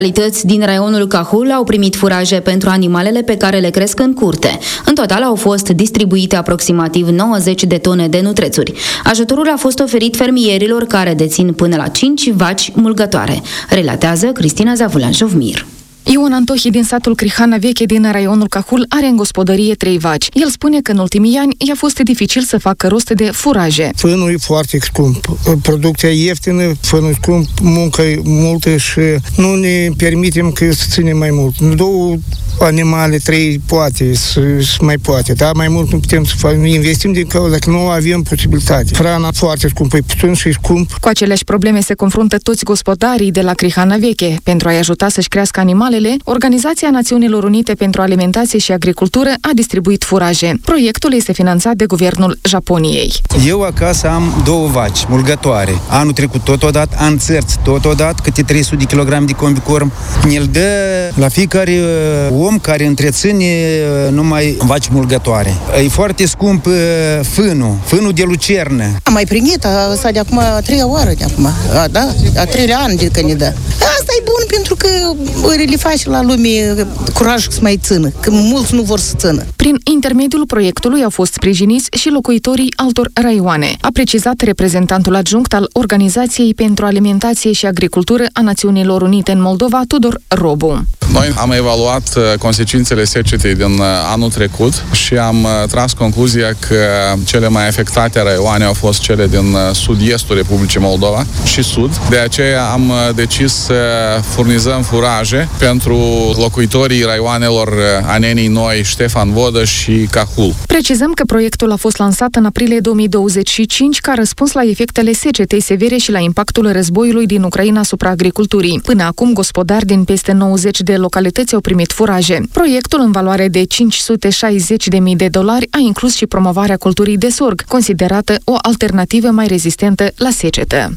Localități din raionul Cahul au primit furaje pentru animalele pe care le cresc în curte. În total au fost distribuite aproximativ 90 de tone de nutrețuri. Ajutorul a fost oferit fermierilor care dețin până la 5 vaci mulgătoare, relatează Cristina Zavulan-Jovmir. Ion Antohi din satul Crihana Veche din raionul Cahul are în gospodărie 3 vaci. El spune că în ultimii ani i-a fost dificil să facă rost de furaje. Fânul e foarte scump, producția ieftină, fânul scump, muncă multă și nu ne permitem că să ținem mai mult. 2 animale, 3 poate, să mai poate, dar mai mult nu putem să investim din cauza că nu avem posibilitate. Hrana foarte scumpă, e puțin și scump. Cu aceleași probleme se confruntă toți gospodarii de la Crihana Veche. Pentru a-i ajuta să-și crească animalele, Organizația Națiunilor Unite pentru Alimentație și Agricultură a distribuit furaje. Proiectul este finanțat de guvernul Japoniei. Eu acasă am 2 vaci mulgătoare. Anul trecut totodată, an țărți totodată, câte 300 de kilograme de combicorm. Ne-l dă la fiecare om care întreține numai vaci mulgătoare. E foarte scump fânul de lucernă. Am mai primit asta de acum a 3-a oară de acum. Da? A 3-lea an de când ne dă. Asta e bun pentru că le face la lume curaj să mai țină, că mulți nu vor să țină. Prin intermediul proiectului au fost sprijiniți și locuitorii altor raioane, a precizat reprezentantul adjunct al Organizației pentru Alimentație și Agricultură a Națiunilor Unite în Moldova, Tudor Robu. Noi am evaluat consecințele secetei din anul trecut și am tras concluzia că cele mai afectate raioane au fost cele din sud-estul Republicii Moldova și sud. De aceea am decis să furnizăm furaje pentru locuitorii raioanelor Anenii Noi, Ștefan Vodă și Cahul. Precizăm că proiectul a fost lansat în aprilie 2025 ca răspuns la efectele secetei severe și la impactul războiului din Ucraina asupra agriculturii. Până acum, gospodari din peste 90 de localități au primit furaje. Proiectul, în valoare de $560.000, a inclus și promovarea culturii de sorg, considerată o alternativă mai rezistentă la secetă.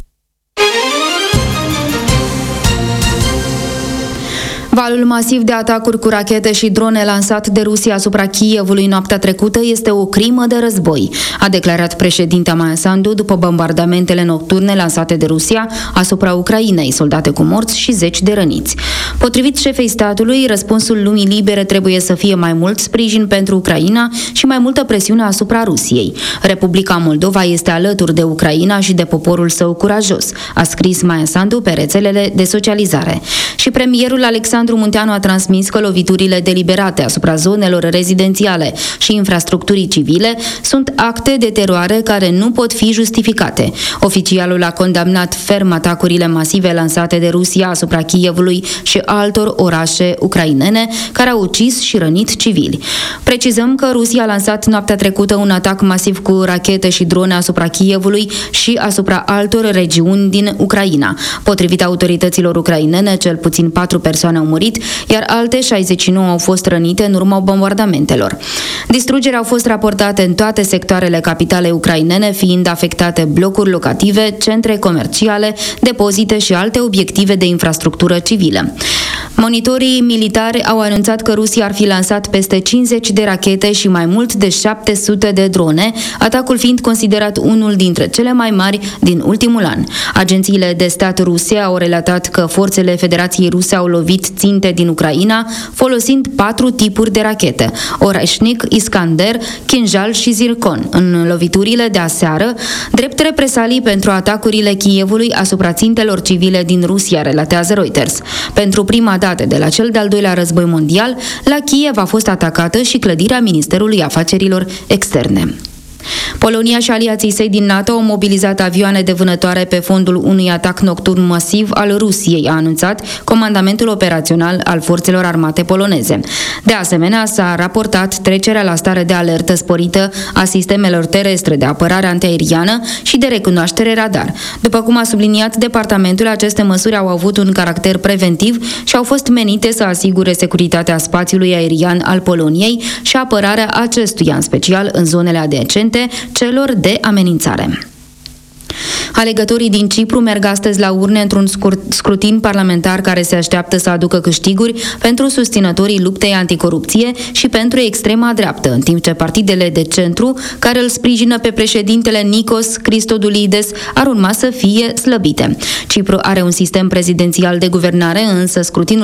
Valul masiv de atacuri cu rachete și drone lansat de Rusia asupra Kievului noaptea trecută este o crimă de război, a declarat președinta Maia Sandu după bombardamentele nocturne lansate de Rusia asupra Ucrainei, soldate cu morți și 10 de răniți. Potrivit șefei statului, răspunsul lumii libere trebuie să fie mai mult sprijin pentru Ucraina și mai multă presiune asupra Rusiei. Republica Moldova este alături de Ucraina și de poporul său curajos, a scris Maia Sandu pe rețelele de socializare. Și premierul Alexandru Munteanu a transmis că loviturile deliberate asupra zonelor rezidențiale și infrastructurii civile sunt acte de teroare care nu pot fi justificate. Oficialul a condamnat ferm atacurile masive lansate de Rusia asupra Kievului și altor orașe ucrainene care au ucis și rănit civili. Precizăm că Rusia a lansat noaptea trecută un atac masiv cu rachete și drone asupra Kievului și asupra altor regiuni din Ucraina. Potrivit autorităților ucrainene, cel puțin 4 persoane au murit, iar alte 69 au fost rănite în urma bombardamentelor. Distrugerea au fost raportate în toate sectoarele capitale ucrainene, fiind afectate blocuri locative, centre comerciale, depozite și alte obiective de infrastructură civilă. Monitorii militari au anunțat că Rusia ar fi lansat peste 50 de rachete și mai mult de 700 de drone, atacul fiind considerat unul dintre cele mai mari din ultimul an. Agențiile de stat ruse au relatat că forțele Federației Ruse au lovit ținte din Ucraina folosind 4 tipuri de rachete: Oreshnik, Iskander, Kinjal și Zircon, în loviturile de aseară, drept represalii pentru atacurile Kievului asupra țintelor civile din Rusia, relatează Reuters. Pentru prima dată de la cel de-al doilea război mondial, la Kiev a fost atacată și clădirea Ministerului Afacerilor Externe. Polonia și aliații săi din NATO au mobilizat avioane de vânătoare pe fondul unui atac nocturn masiv al Rusiei, a anunțat Comandamentul Operațional al Forțelor Armate poloneze. De asemenea, s-a raportat trecerea la stare de alertă sporită a sistemelor terestre de apărare antiaeriană și de recunoaștere radar. După cum a subliniat departamentul, aceste măsuri au avut un caracter preventiv și au fost menite să asigure securitatea spațiului aerian al Poloniei și apărarea acestuia, în special în zonele adiacente celor de amenințare. Alegătorii din Cipru merg astăzi la urne într-un scrutin parlamentar care se așteaptă să aducă câștiguri pentru susținătorii luptei anticorupție și pentru extrema dreaptă, în timp ce partidele de centru, care îl sprijină pe președintele Nikos Christodoulides, ar urma să fie slăbite. Cipru are un sistem prezidențial de guvernare, însă scrutinul